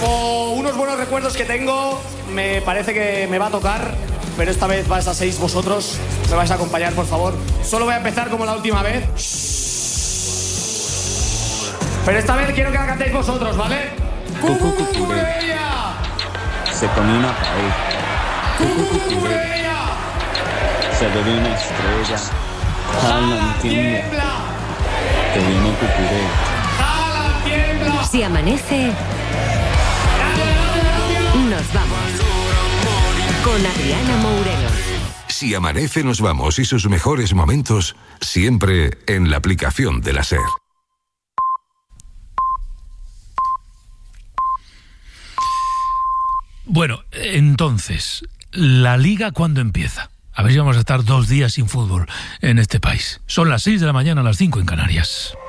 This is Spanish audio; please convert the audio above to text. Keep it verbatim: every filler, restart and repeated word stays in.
Como unos buenos recuerdos que tengo, me parece que me va a tocar, pero esta vez vais a seis vosotros. Me vais a acompañar, por favor. Solo voy a empezar como la última vez. Pero esta vez quiero que la cantéis vosotros, ¿vale? ¡Cucurella! Se pone una pared. ¡Cucurella! Se ve una estrella. Jala, tiembla. Que viene Cucurella. ¡Jala, tiembla! Si amanece, nos vamos. Con Adriana Mourelo. Si amanece, nos vamos, y sus mejores momentos siempre en la aplicación de la SER. Bueno, entonces, ¿la Liga cuándo empieza? A ver si vamos a estar dos días sin fútbol en este país. Son las seis de la mañana, las cinco en Canarias.